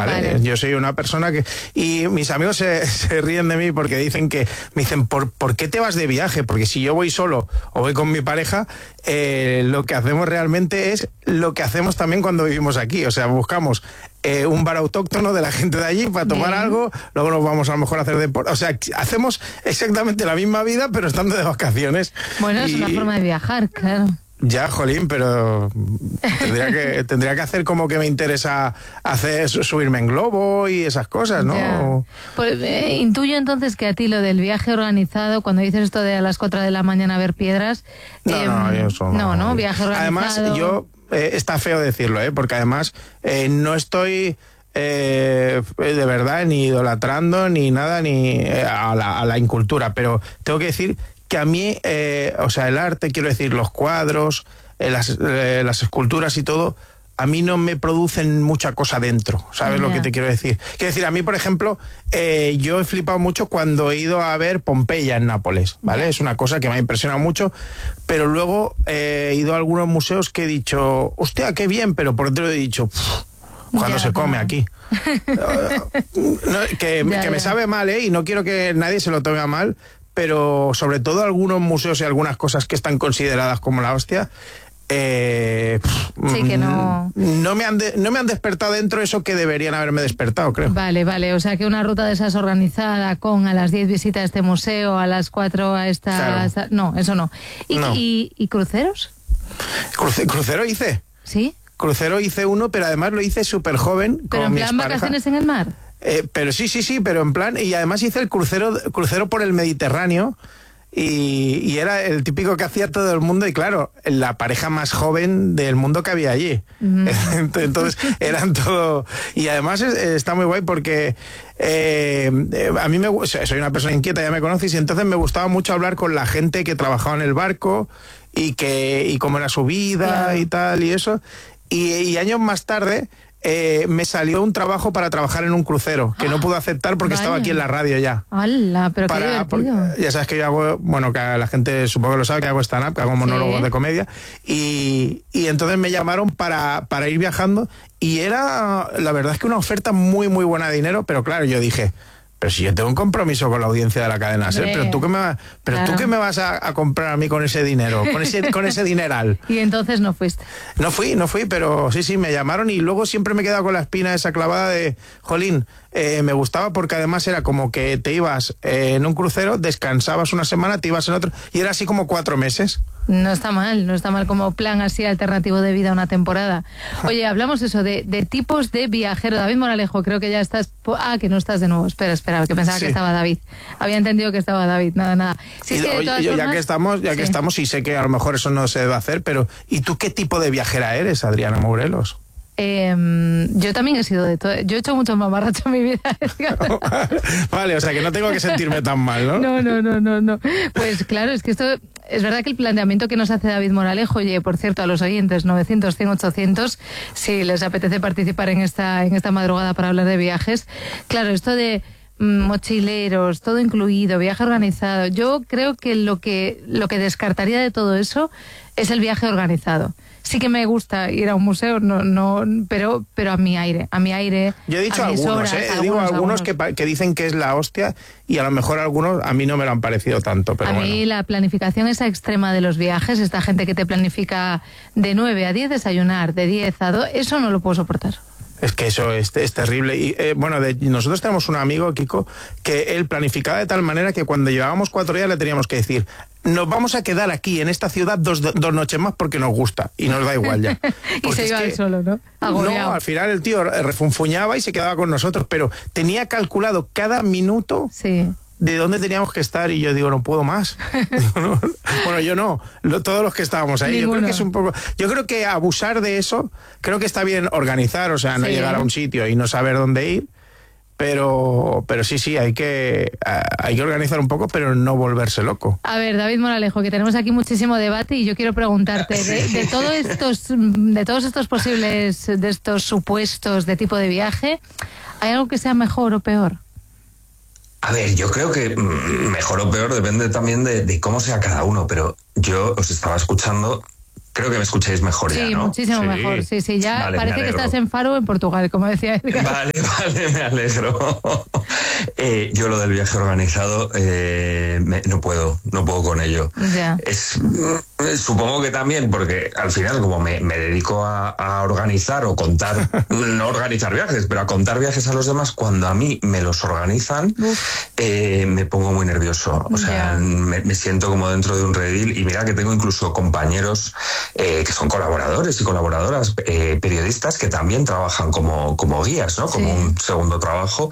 ¿vale? Yo soy una persona que... Y mis amigos se ríen de mí porque me dicen, ¿por qué te vas de viaje? Porque si yo voy solo o voy con mi pareja, lo que hacemos realmente es lo que hacemos también cuando vivimos aquí. O sea, buscamos un bar autóctono de la gente de allí para tomar algo, luego nos vamos a lo mejor a hacer deporte. O sea, hacemos exactamente la misma vida, pero estando de vacaciones. Bueno, es una forma de viajar, claro. Ya, jolín, pero tendría que hacer como que me interesa subirme en globo y esas cosas, ¿no? Pues, intuyo entonces que a ti lo del viaje organizado, cuando dices esto de a las 4 de la mañana ver piedras... No, viaje organizado... Además, está feo decirlo, porque además no estoy... de verdad ni idolatrando ni nada ni a la incultura, pero tengo que decir que a mí, el arte, quiero decir, los cuadros, las esculturas y todo, a mí no me producen mucha cosa dentro, ¿sabes lo que te quiero decir? Quiero decir, a mí, por ejemplo, yo he flipado mucho cuando he ido a ver Pompeya en Nápoles, ¿vale? Es una cosa que me ha impresionado mucho, pero luego he ido a algunos museos que he dicho, hostia, qué bien, pero por dentro he dicho, cuando se come aquí. Que me sabe mal, y no quiero que nadie se lo tome a mal, pero sobre todo algunos museos y algunas cosas que están consideradas como la hostia, sí, que no me han despertado dentro eso que deberían haberme despertado, creo. Vale, o sea que una ruta de esas organizada con a las 10 visitas a este museo, a las 4 a esta... Claro. No, eso no. No. ¿Y cruceros? ¿Crucero hice? ¿Sí? Crucero hice uno, pero además lo hice súper joven. ¿Pero en plan vacaciones en el mar? Pero sí, pero en plan, y además hice el crucero por el Mediterráneo y era el típico que hacía todo el mundo y claro, la pareja más joven del mundo que había allí. Entonces eran todo... Y además está muy guay porque a mí soy una persona inquieta, ya me conoces, y entonces me gustaba mucho hablar con la gente que trabajaba en el barco y cómo era su vida y tal y eso. Y años más tarde... me salió un trabajo para trabajar en un crucero, que no pude aceptar porque estaba aquí en la radio ya. ¡Hala! Pero qué divertido. Ya sabes que yo hago, que la gente supongo que lo sabe, que hago stand-up, que hago monólogos de comedia, y entonces me llamaron para ir viajando, y era, la verdad es que una oferta muy, muy buena de dinero, pero claro, yo dije... Pero si yo tengo un compromiso con la audiencia de la cadena SER, pero tú qué me vas a comprar a mí con ese dinero, con ese dineral. Y entonces no fuiste. No fui, pero sí, me llamaron y luego siempre me he quedado con la espina esa clavada de, jolín, me gustaba porque además era como que te ibas en un crucero, descansabas una semana, te ibas en otro, y era así como 4 meses. No está mal como plan así alternativo de vida una temporada. Oye, hablamos eso de tipos de viajero. David Moralejo, creo que ya estás... que no estás de nuevo. Espera, que pensaba que estaba David. Había entendido que estaba David, nada. Sí, es que oye, ya que estamos, y sé que a lo mejor eso no se debe hacer, pero ¿y tú qué tipo de viajera eres, Adriana Morelos? Yo también he sido de todo. Yo he hecho mucho mamarracho en mi vida. Vale, o sea que no tengo que sentirme tan mal, ¿no? No. Pues claro, es que esto... Es verdad que el planteamiento que nos hace David Moralejo, oye, por cierto, a los oyentes, 900, 100, 800, si les apetece participar en esta madrugada para hablar de viajes. Claro, esto de mochileros, todo incluido, viaje organizado. Yo creo que lo que descartaría de todo eso es el viaje organizado. Sí que me gusta ir a un museo, pero a mi aire. Yo he dicho algunos que dicen que es la hostia, y a lo mejor algunos a mí no me lo han parecido tanto. Pero a mí la planificación esa extrema de los viajes, esta gente que te planifica de 9 a 10 desayunar, de 10 a 2, eso no lo puedo soportar. Es que eso es terrible. Y nosotros tenemos un amigo, Kiko, que él planificaba de tal manera que cuando llevábamos 4 días le teníamos que decir: nos vamos a quedar aquí en esta ciudad 2 noches más porque nos gusta y nos da igual ya. Y se iba él solo, ¿no? Agobiado. No, al final el tío refunfuñaba y se quedaba con nosotros, pero tenía calculado cada minuto de dónde teníamos que estar, y yo digo, no puedo más. Bueno, yo no, todos los que estábamos ahí. Yo creo que es un poco... Yo creo que abusar de eso, creo que está bien organizar, o sea, no llegar a un sitio y no saber dónde ir, pero sí, hay que organizar un poco, pero no volverse loco. A ver, David Moralejo, que tenemos aquí muchísimo debate, y yo quiero preguntarte, de todos estos posibles, de estos supuestos de tipo de viaje, ¿hay algo que sea mejor o peor? A ver, yo creo que mejor o peor depende también de cómo sea cada uno, pero yo os estaba escuchando Creo que me escucháis mejor ya, Sí, ¿no? muchísimo mejor. Sí, ya Vale, parece que estás en Faro, en Portugal, como decía Edgar. Vale, me alegro. Yo lo del viaje organizado no puedo con ello. Ya. Supongo que también, porque al final como me dedico a organizar o contar, no organizar viajes, pero a contar viajes a los demás, cuando a mí me los organizan, me pongo muy nervioso. O sea, me siento como dentro de un redil, y mira que tengo incluso compañeros que son colaboradores y colaboradoras, periodistas que también trabajan como guías, ¿no? Como un segundo trabajo,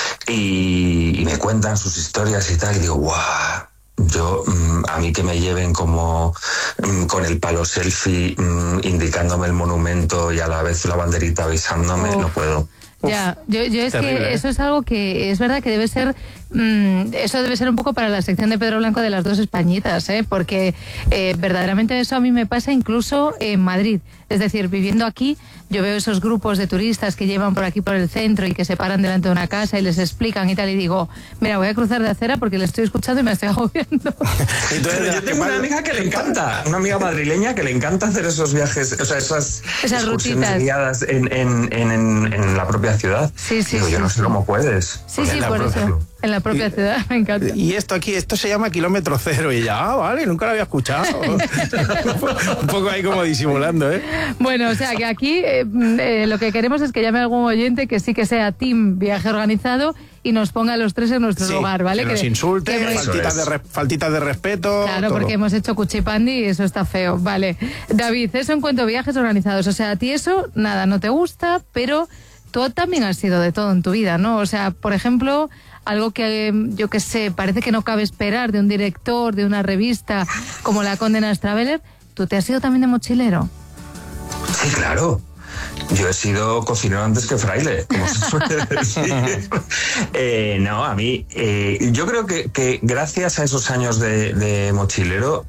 y me cuentan sus historias y tal, y digo, ¡guau! Yo, a mí que me lleven como con el palo selfie indicándome el monumento y a la vez la banderita avisándome, no puedo. Ya, yo es terrible, que eso es algo que es verdad que debe ser, eso debe ser un poco para la sección de Pedro Blanco de las dos Españitas, porque verdaderamente eso a mí me pasa incluso en Madrid. Es decir, viviendo aquí, yo veo esos grupos de turistas que llevan por aquí por el centro y que se paran delante de una casa y les explican y tal, y digo, mira, voy a cruzar de acera porque le estoy escuchando y me estoy agobiando. Entonces, yo tengo una amiga que le encanta, una amiga madrileña que le encanta hacer esos viajes, o sea, esas rutitas guiadas en la propia ciudad. Sí, digo, yo no sé cómo puedes. Sí, por eso. En la propia ciudad, me encanta. Y esto se llama kilómetro cero. Y ya, vale, nunca lo había escuchado. Un poco ahí como disimulando, ¿eh? Bueno, o sea, que aquí lo que queremos es que llame algún oyente que sí que sea team viaje organizado y nos ponga a los tres en nuestro lugar, ¿vale? Que nos insulte, faltitas de respeto. Claro, todo. porque hemos hecho cuchipandi y eso está feo. Vale. David, eso en cuanto a viajes organizados. O sea, a ti eso, nada, no te gusta, pero tú también has sido de todo en tu vida, ¿no? O sea, por ejemplo, algo que, yo qué sé, parece que no cabe esperar de un director, de una revista como La Condenas Traveler, ¿tú te has ido también de mochilero? Sí, claro. Yo he sido cocinero antes que fraile, como se suele decir. No, a mí, yo creo que gracias a esos años de mochilero,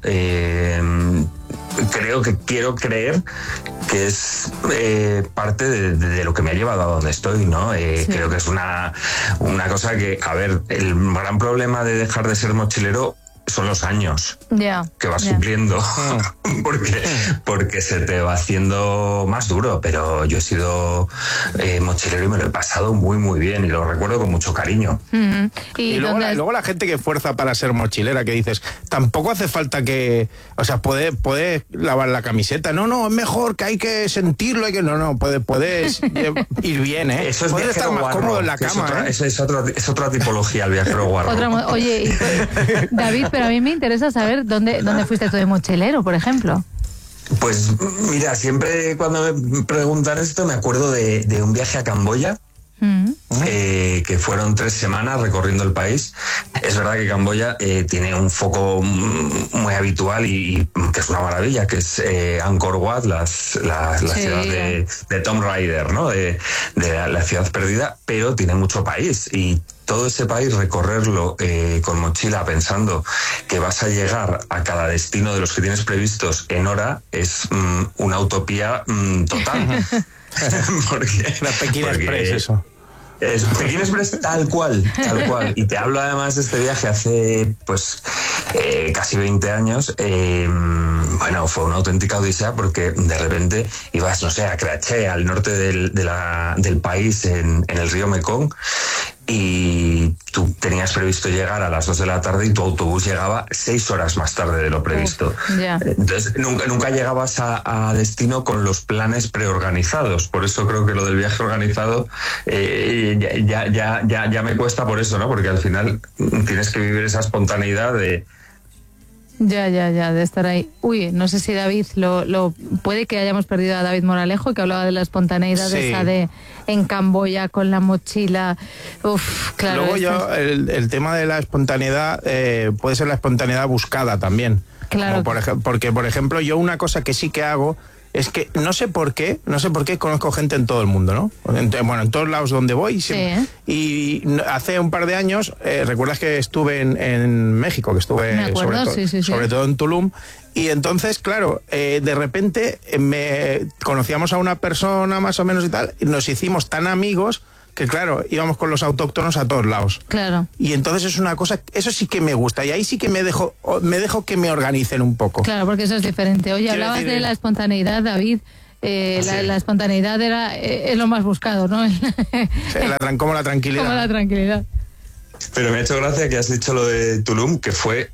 quiero creer que es parte de lo que me ha llevado a donde estoy, ¿no? Creo que es una cosa que, a ver, el gran problema de dejar de ser mochilero son los años que vas cumpliendo, porque se te va haciendo más duro, pero yo he sido mochilero y me lo he pasado muy muy bien y lo recuerdo con mucho cariño. Y luego la gente que fuerza para ser mochilera, que dices, tampoco hace falta que, o sea, puedes lavar la camiseta, no, es mejor, que hay que sentirlo, puedes ir bien, ¿eh? Eso es puedes estar más cómodo en la cama, es otra tipología, el viajero guarro. Oye, David, pero a mí me interesa saber dónde fuiste tú de mochilero, por ejemplo. Pues mira, siempre cuando me preguntan esto me acuerdo de un viaje a Camboya. Que fueron 3 semanas recorriendo el país. Es verdad que Camboya tiene un foco muy habitual y que es una maravilla, que es Angkor Wat, la ciudad de Tomb Raider, ¿no? De la ciudad perdida, pero tiene mucho país y todo ese país recorrerlo con mochila pensando que vas a llegar a cada destino de los que tienes previstos en hora es una utopía total. La Pekín Express, eso. Es Pekín Express tal cual. Y te hablo además de este viaje hace pues casi 20 años. Bueno, fue una auténtica odisea porque de repente ibas, no sé, a Karachi, al norte del país, en el río Mekong, y tú tenías previsto llegar a las 2 de la tarde y tu autobús llegaba 6 horas más tarde de lo previsto. Entonces nunca llegabas a destino con los planes preorganizados. Por eso creo que lo del viaje organizado ya me cuesta por eso, ¿no? Porque al final tienes que vivir esa espontaneidad de... Ya, de estar ahí. Uy, no sé si David, puede que hayamos perdido a David Moralejo, que hablaba de la espontaneidad esa de en Camboya con la mochila. Uf, claro. Luego el tema de la espontaneidad puede ser la espontaneidad buscada también. Claro. Porque, por ejemplo, yo una cosa que sí que hago es que no sé por qué conozco gente en todo el mundo, ¿no? En todos lados donde voy. Y hace un par de años, ¿recuerdas que estuve en México? Que estuve sobre todo en Tulum. Y entonces, claro, de repente conocíamos a una persona más o menos y tal, y nos hicimos tan amigos que claro, íbamos con los autóctonos a todos lados. Claro. Y entonces es una cosa, eso sí que me gusta, y ahí sí que me dejo que me organicen un poco. Claro, porque eso es diferente. Oye, hablabas de la espontaneidad, David. La espontaneidad es lo más buscado, ¿no? Sí, como la tranquilidad. Como la tranquilidad. Pero me ha hecho gracia que has dicho lo de Tulum, que fue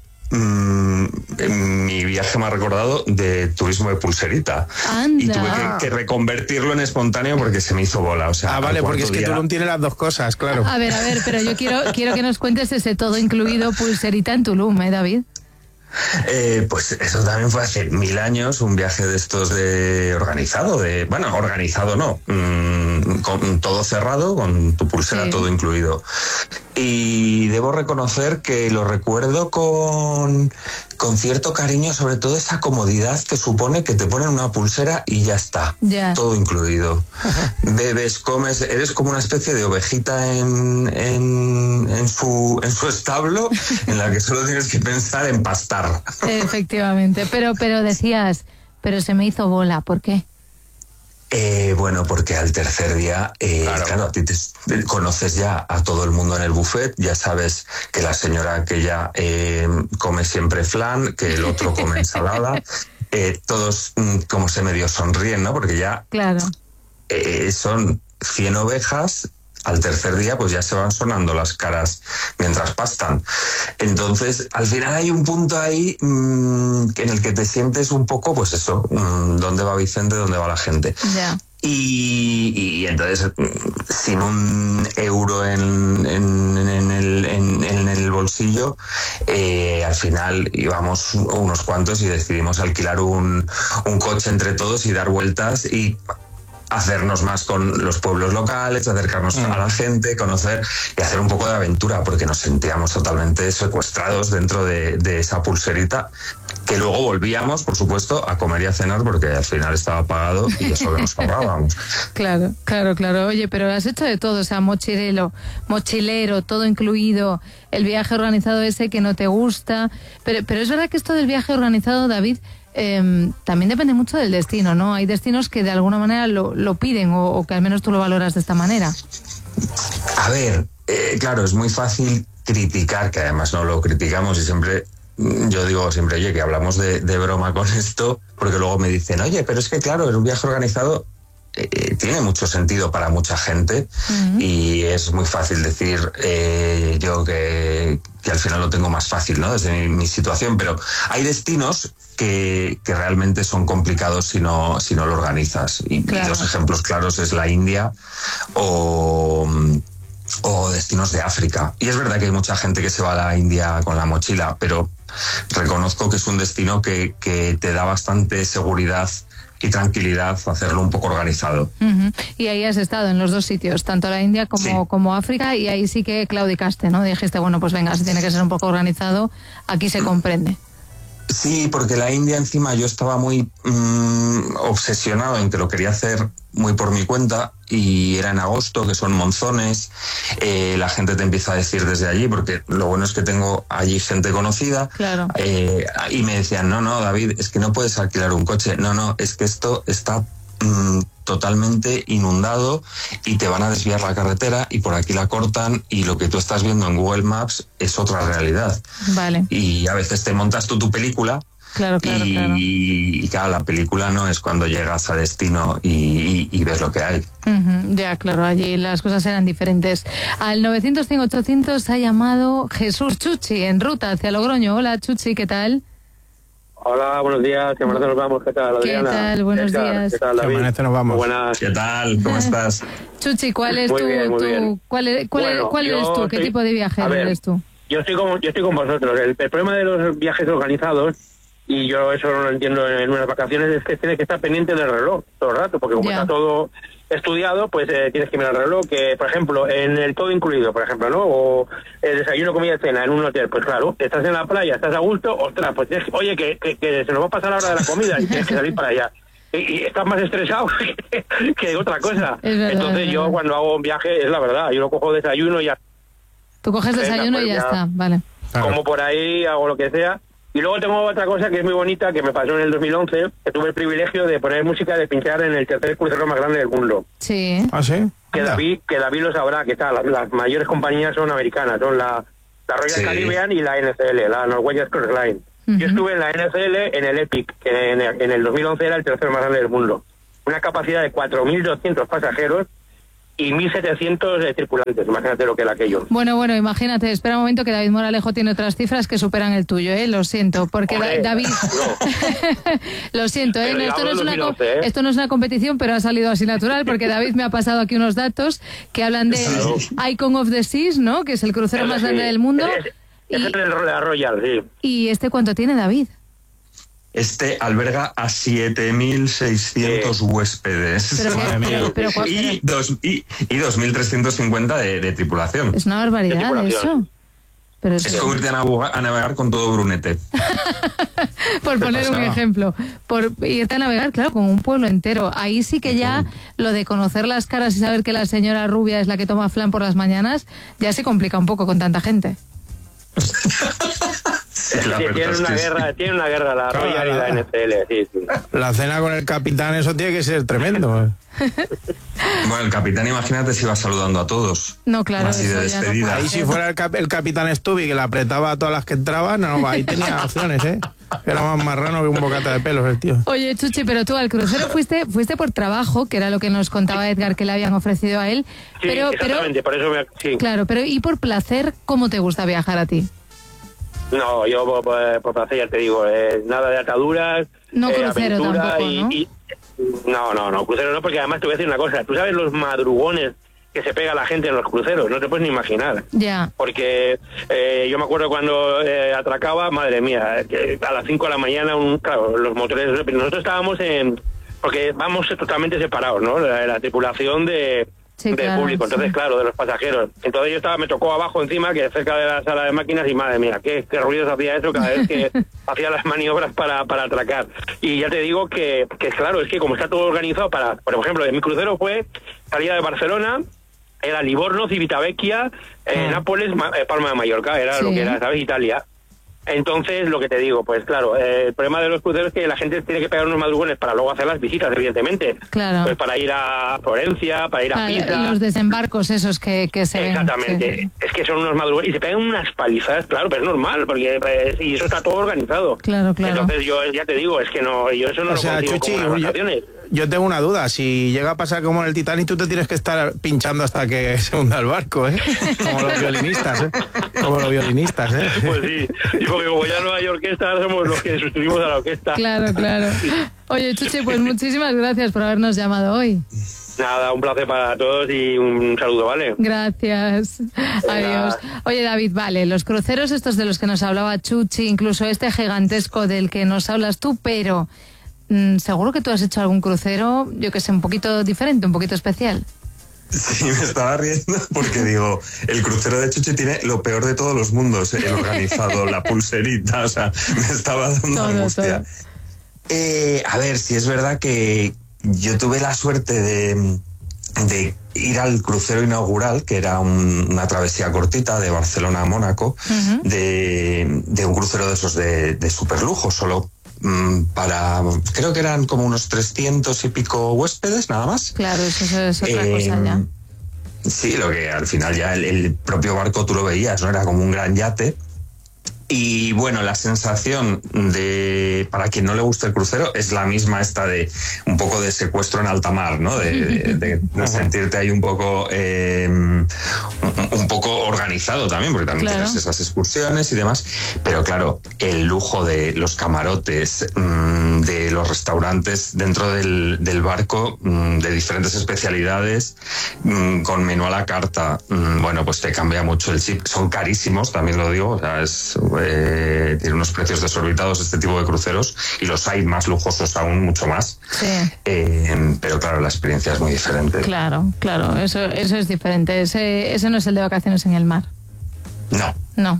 mi viaje más recordado de turismo de pulserita. Anda. Y tuve que reconvertirlo en espontáneo porque se me hizo bola. O sea, vale, porque es que Tulum tiene las dos cosas, claro. A ver, pero yo quiero que nos cuentes ese todo incluido pulserita en Tulum, David. Pues eso también fue hace 1000 años, un viaje de estos organizado no, con todo cerrado, con tu pulsera, todo incluido. Y debo reconocer que lo recuerdo con cierto cariño, sobre todo esa comodidad que supone que te ponen una pulsera y ya está, todo incluido. Bebes, comes, eres como una especie de ovejita en su establo, en la que solo tienes que pensar en pastar. Efectivamente, pero decías, pero se me hizo bola, ¿por qué? Bueno, porque al tercer día, claro, a ti te conoces ya a todo el mundo en el buffet, ya sabes que la señora aquella come siempre flan, que el otro come ensalada, todos como se medio sonríen, ¿no? Porque ya son 100 ovejas. Al tercer día pues ya se van sonando las caras mientras pastan. Entonces, al final hay un punto ahí en el que te sientes un poco, pues eso, ¿dónde va Vicente, dónde va la gente? Ya. Y entonces, sin un euro en el bolsillo, al final íbamos unos cuantos y decidimos alquilar un coche entre todos y dar vueltas y hacernos más con los pueblos locales, acercarnos a la gente, conocer y hacer un poco de aventura, porque nos sentíamos totalmente secuestrados dentro de esa pulserita, que luego volvíamos, por supuesto, a comer y a cenar, porque al final estaba pagado y eso que nos ahorrábamos. Claro. Oye, pero has hecho de todo, o sea, mochilero, todo incluido, el viaje organizado ese que no te gusta, pero es verdad que esto del viaje organizado, David, también depende mucho del destino, ¿no? Hay destinos que de alguna manera lo piden o que al menos tú lo valoras de esta manera. A ver, claro, es muy fácil criticar, que además no lo criticamos y siempre, yo digo siempre, oye, que hablamos de broma con esto, porque luego me dicen, oye, pero es que claro, en un viaje organizado tiene mucho sentido para mucha gente y es muy fácil decir yo que al final lo tengo más fácil, ¿no? Desde mi situación, pero hay destinos que realmente son complicados si no lo organizas. Y dos ejemplos claros es la India o destinos de África. Y es verdad que hay mucha gente que se va a la India con la mochila, pero reconozco que es un destino que te da bastante seguridad y tranquilidad hacerlo un poco organizado. Y ahí has estado en los dos sitios, tanto la India como África, y ahí sí que claudicaste, ¿no? Dijiste, bueno, pues venga, si tiene que ser un poco organizado, aquí se comprende. Sí, porque la India encima yo estaba muy obsesionado en que lo quería hacer muy por mi cuenta y era en agosto, que son monzones, la gente te empieza a decir desde allí, porque lo bueno es que tengo allí gente conocida, y me decían, no, David, es que no puedes alquilar un coche, no, es que esto está totalmente inundado y te van a desviar la carretera y por aquí la cortan y lo que tú estás viendo en Google Maps es otra realidad. Vale. Y a veces te montas tú tu película. Claro. Y claro, la película no es cuando llegas a destino y ves lo que hay. Ya, claro, allí las cosas eran diferentes. Al 900-100-800 ha llamado Jesús Chuchi en ruta hacia Logroño. Hola, Chuchi, ¿qué tal? Hola, buenos días, que mañana nos vamos. ¿Qué tal, Adriana? ¿Qué tal? Buenos días. ¿Qué tal, David? Nos vamos. Buenas. ¿Qué tal? ¿Cómo estás? Chuchi, ¿cuál es muy bien. ¿Cuál eres tú? ¿Qué tipo de viajero eres tú? Yo estoy con vosotros. El problema de los viajes organizados, y yo eso no lo entiendo en unas vacaciones, es que tienes que estar pendiente del reloj todo el rato, porque como está todo estudiado, pues tienes que mirar el reloj, que por ejemplo, en el todo incluido, por ejemplo, ¿no? O el desayuno, comida y cena en un hotel, pues claro, estás en la playa, estás a gusto, ostras, pues tienes, oye, que se nos va a pasar la hora de la comida y tienes que salir para allá. Y estás más estresado que otra cosa. Verdad, entonces yo cuando hago un viaje, es la verdad, yo lo cojo desayuno y ya. Tú coges desayuno y ya está, vale. Como por ahí, hago lo que sea. Y luego tengo otra cosa que es muy bonita, que me pasó en el 2011, que tuve el privilegio de poner música de pinchar en el tercer crucero más grande del mundo. Sí. ¿Ah, sí? Que David lo sabrá, que las mayores compañías son americanas, son la Royal Caribbean y la NCL, la Norwegian Cruise Line. Yo estuve en la NCL en el Epic, que en el 2011 era el tercer más grande del mundo. Una capacidad de 4.200 pasajeros y 1.700 tripulantes. Imagínate lo que era aquello. Bueno, imagínate. Espera un momento, que David Moralejo tiene otras cifras que superan el tuyo, ¿eh? Lo siento, porque David... No. Lo siento, ¿eh? Esto no es una competición, pero ha salido así natural, porque David me ha pasado aquí unos datos que hablan de Icon of the Seas, ¿no? Que es el crucero más grande del mundo. Es la Royal, sí. ¿Y este cuánto tiene, David? Este alberga a 7.600 huéspedes. Y 2.350 de tripulación. Es una barbaridad eso. Pero es como irte a navegar con todo Brunete. Por poner un ejemplo. Por irte a navegar, claro, con un pueblo entero. Ahí sí que ya lo de conocer las caras y saber que la señora rubia es la que toma flan por las mañanas, ya se complica un poco con tanta gente. Tiene una guerra la Royal y la NCL, sí. La cena con el capitán, eso tiene que ser tremendo. Bueno, el capitán, imagínate si va saludando a todos. No, claro. Así de despedida. No, ahí si fuera el capitán Stubby, que le apretaba a todas las que entraban, no, ahí tenía opciones, ¿eh? Era más marrano que un bocata de pelos el tío. Oye, Chuchi, pero tú al crucero fuiste por trabajo, que era lo que nos contaba Edgar que le habían ofrecido a él. Sí, exactamente, por eso sí. Claro, pero ¿y por placer cómo te gusta viajar a ti? No, yo por placer ya te digo, nada de ataduras. No crucero tampoco, ¿no? No, crucero no, porque además te voy a decir una cosa. Tú sabes los madrugones que se pega la gente en los cruceros, no te puedes ni imaginar. Ya. Porque yo me acuerdo cuando atracaba, madre mía, que a las 5 de la mañana, claro, los motores, nosotros estábamos porque vamos totalmente separados, ¿no? La tripulación del público, entonces claro, de los pasajeros. Entonces me tocó abajo encima, que cerca de la sala de máquinas, y madre mía, qué ruidos hacía eso cada vez que hacía las maniobras para atracar. Y ya te digo que claro, es que como está todo organizado por ejemplo, en mi crucero fue salida de Barcelona, era Livorno, Civitavecchia, Nápoles, Palma de Mallorca, era lo que era, ¿sabes? Italia. Entonces, lo que te digo, pues claro, el problema de los cruceros es que la gente tiene que pegar unos madrugones para luego hacer las visitas, evidentemente. Claro. Pues para ir a Florencia, para ir a Pisa. Los desembarcos esos que se ven. Exactamente. Sí. Es que son unos madrugones y se pegan unas palizadas, claro, pero es normal, porque y eso está todo organizado. Claro. Entonces, yo ya te digo, es que yo eso no lo consigo Chuchi, con las vacaciones. Yo tengo una duda, si llega a pasar como en el Titanic, tú te tienes que estar pinchando hasta que se hunda el barco, ¿eh? Como los violinistas, ¿eh? Pues sí, y porque como ya no hay orquesta, somos los que sustituimos a la orquesta. Claro. Oye, Chuchi, pues muchísimas gracias por habernos llamado hoy. Nada, un placer para todos y un saludo, ¿vale? Gracias. Adiós. Oye, David, vale, los cruceros estos de los que nos hablaba Chuchi, incluso este gigantesco del que nos hablas tú, pero... seguro que tú has hecho algún crucero, yo que sé, un poquito diferente, un poquito especial. Sí, me estaba riendo porque digo, el crucero de Chuchi tiene lo peor de todos los mundos, el organizado, la pulserita, o sea, me estaba dando angustia. A ver, si es verdad que yo tuve la suerte de ir al crucero inaugural, que era una travesía cortita de Barcelona a Mónaco, de un crucero de esos de superlujo, solo creo que eran como unos 300 y pico huéspedes, nada más. Claro, eso es otra cosa ya. Sí, lo que al final ya el propio barco tú lo veías, ¿no? Era como un gran yate. Y bueno, la sensación para quien no le gusta el crucero es la misma esta de un poco de secuestro en alta mar, ¿no? De sentirte ahí un poco organizado también, porque también tienes esas excursiones y demás. Pero claro, el lujo de los camarotes, de los restaurantes dentro del barco, de diferentes especialidades, con menú a la carta, bueno, pues te cambia mucho el chip. Son carísimos, también lo digo, o sea, tiene unos precios desorbitados este tipo de cruceros, y los hay más lujosos aún, mucho más. Sí. Pero claro, la experiencia es muy diferente. Claro, eso es diferente. Ese no es el de vacaciones en el mar. No. No.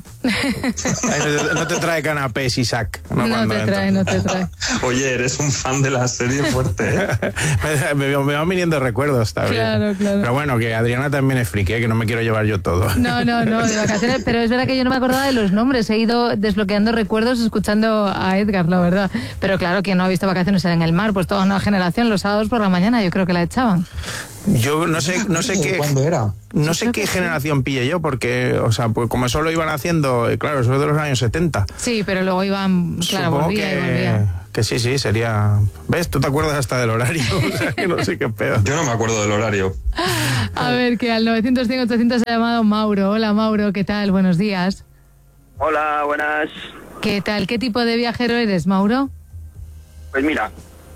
No te trae canapés, Isaac. No te trae. Oye, eres un fan de la serie fuerte, ¿eh? me van viniendo recuerdos también. Claro. Pero bueno, que Adriana también es friki, que no me quiero llevar yo todo. No, de vacaciones, pero es verdad que yo no me acordaba de los nombres, he ido desbloqueando recuerdos escuchando a Edgar, la verdad. Pero claro, quien no ha visto Vacaciones en el Mar, pues toda una generación, los sábados por la mañana, yo creo que la echaban. Yo no sé qué... ¿Cuándo era? No sé qué generación pille yo, porque, o sea, pues como eso lo iban haciendo, claro, eso es de los años 70. Sí, pero luego iban, claro, volvía. Que sí, sería... ¿Ves? Tú te acuerdas hasta del horario, o sea, que no sé qué pedo. Yo no me acuerdo del horario. A ver, que al 900-100-800 se ha llamado Mauro. Hola, Mauro, ¿qué tal? Buenos días. Hola, buenas. ¿Qué tal? ¿Qué tipo de viajero eres, Mauro? Pues mira,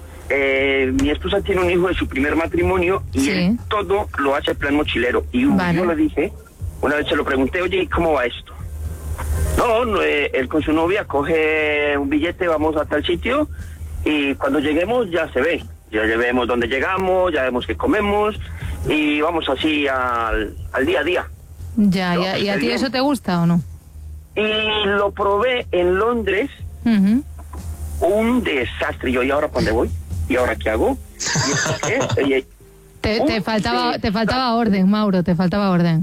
mi esposa tiene un hijo de su primer matrimonio y él todo lo hace en plan mochilero. Y yo le dije, una vez se lo pregunté, oye, ¿y cómo va esto? No, él con su novia coge un billete, vamos a tal sitio y cuando lleguemos ya se ve. Ya vemos dónde llegamos, ya vemos qué comemos y vamos así al día a día. Ya, ¿y a ti eso te gusta o no? Y lo probé en Londres, un desastre. Yo, ¿y ahora para dónde voy? ¿Y ahora qué hago? ¿Y te faltaba orden, Mauro, te faltaba orden.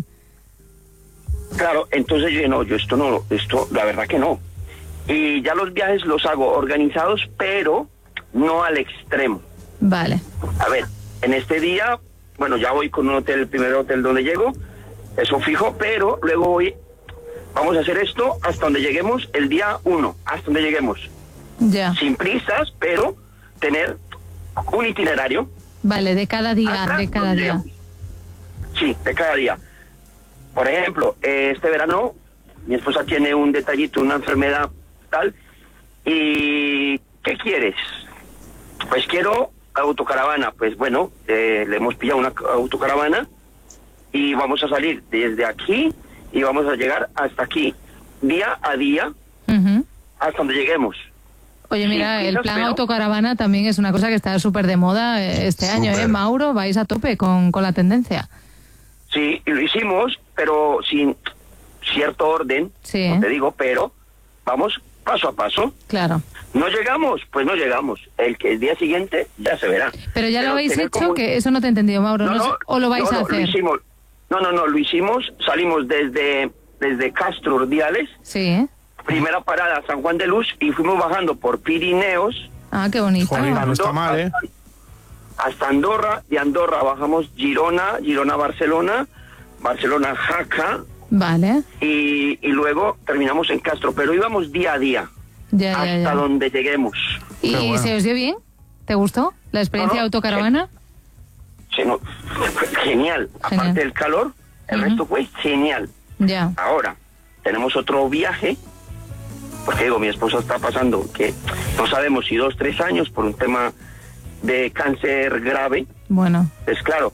Claro, entonces yo esto la verdad que no. Y ya los viajes los hago organizados, pero no al extremo. Vale. A ver, en este día, bueno, ya voy con un hotel, el primer hotel donde llego, eso fijo, pero luego vamos a hacer esto hasta donde lleguemos el día 1, hasta donde lleguemos. Ya. Sin prisas, pero tener un itinerario. Vale, de cada día, Sí, de cada día. Por ejemplo, este verano mi esposa tiene un detallito, una enfermedad tal, y ¿qué quieres? Pues quiero autocaravana. Pues bueno, le hemos pillado una autocaravana y vamos a salir desde aquí y vamos a llegar hasta aquí, día a día, hasta donde lleguemos. Oye, mira, el plan autocaravana también es una cosa que está súper de moda este año, ¿eh, Mauro? Vais a tope con la tendencia. Sí, y lo hicimos, pero sin cierto orden, como te digo, pero vamos paso a paso. Claro. No llegamos, pues no llegamos. El día siguiente ya se verá. Pero ya lo habéis hecho, que eso no te he entendido, Mauro. ¿O lo vais a hacer? Lo hicimos. Lo hicimos. Salimos desde Castro Urdiales. Sí. Primera parada, San Juan de Luz, y fuimos bajando por Pirineos. Ah, qué bonito. Joder, no está mal, ¿eh? Hasta Andorra, de Andorra bajamos Girona, Barcelona, Barcelona Jaca. Vale. Y luego terminamos en Castro, pero íbamos día a día. Hasta donde lleguemos. ¿Y se os dio bien? ¿Te gustó la experiencia autocaravana? Sí, genial. Aparte del calor, el resto fue genial. Ya. Ahora, tenemos otro viaje, porque digo, mi esposa está pasando que no sabemos si 2-3 años por un tema de cáncer grave. Bueno. Pues claro.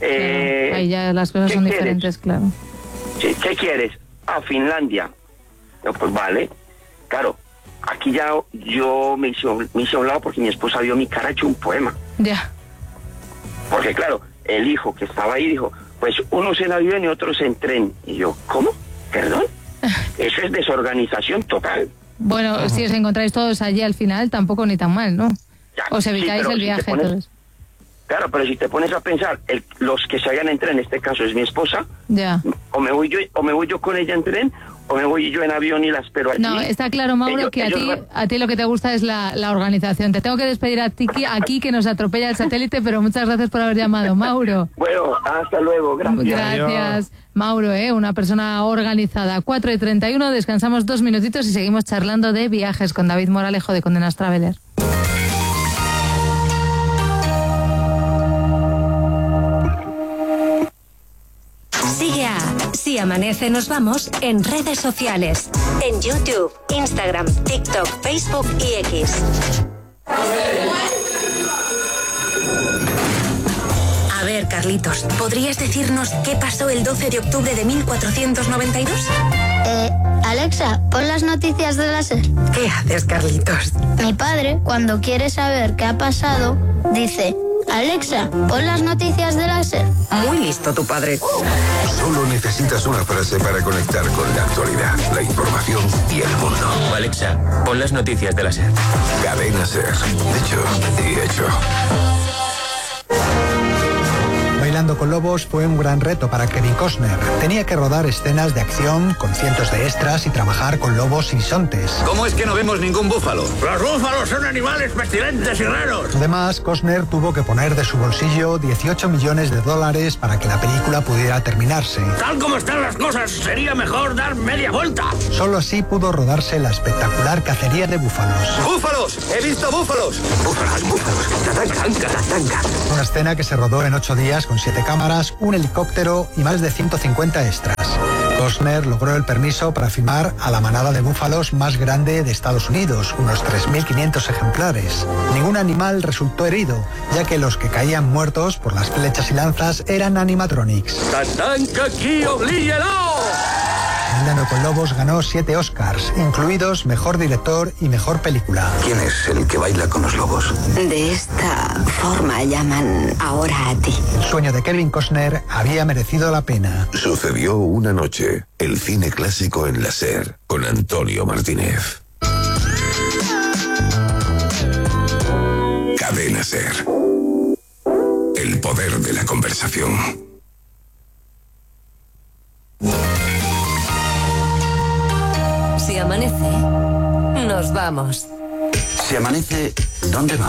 Ahí ya las cosas son diferentes, claro. Sí, ¿qué quieres? A Finlandia. No, pues vale. Claro, aquí ya yo me hice a un lado porque mi esposa vio mi cara hecho un poema. Ya. Porque claro, el hijo que estaba ahí dijo, pues unos en avión y otros en tren. Y yo, ¿cómo? ¿Perdón? Eso es desorganización total. Bueno, si os encontráis todos allí al final, tampoco ni tan mal, ¿no? Ya, os evitáis el viaje. Entonces. Claro, pero si te pones a pensar, los que se vayan en tren, en este caso es mi esposa, ya. o me voy yo con ella en tren, o me voy yo en avión y la espero allí. No, está claro, Mauro, que a ti lo que te gusta es la organización. Te tengo que despedir a ti aquí, que nos atropella el satélite, pero muchas gracias por haber llamado, Mauro. Bueno, hasta luego, gracias. Gracias, Mauro, una persona organizada. 4:31, descansamos 2 minutitos y seguimos charlando de viajes con David Moralejo de Condenas Traveler. Sigue a Si Amanece Nos Vamos en redes sociales. En YouTube, Instagram, TikTok, Facebook y X. A ver, Carlitos, ¿podrías decirnos qué pasó el 12 de octubre de 1492? Alexa, pon las noticias de la SER. ¿Qué haces, Carlitos? Mi padre, cuando quiere saber qué ha pasado, dice: Alexa, pon las noticias de la SER. Muy listo tu padre. Solo necesitas una frase para conectar con la actualidad, la información y el mundo. Alexa, pon las noticias de la SER. Cadena SER. Dicho y hecho. Bailando con lobos fue un gran reto para Kevin Costner. Tenía que rodar escenas de acción con cientos de extras y trabajar con lobos y bisontes. ¿Cómo es que no vemos ningún búfalo? Los búfalos son animales pestilentes y raros. Además, Costner tuvo que poner de su bolsillo $18 millones para que la película pudiera terminarse. Tal como están las cosas, sería mejor dar media vuelta. Solo así pudo rodarse la espectacular cacería de búfalos. ¡Búfalos! ¡He visto búfalos! ¡Búfalos! ¡Tatanga! Una escena que se rodó en 8 días con 7 cámaras, un helicóptero y más de 150 extras. Costner logró el permiso para filmar a la manada de búfalos más grande de Estados Unidos, unos 3.500 ejemplares. Ningún animal resultó herido, ya que los que caían muertos por las flechas y lanzas eran animatronics. ¡Tatanka aquí, oblíguelo! Bailando con lobos ganó 7 Oscars, incluidos Mejor Director y Mejor Película. ¿Quién es el que baila con los lobos? De esta forma llaman ahora a ti. El sueño de Kevin Costner había merecido la pena. Sucedió una noche. El cine clásico en la SER, con Antonio Martínez. Cadena SER. El poder de la conversación. Si amanece, nos vamos. Si amanece, ¿dónde va?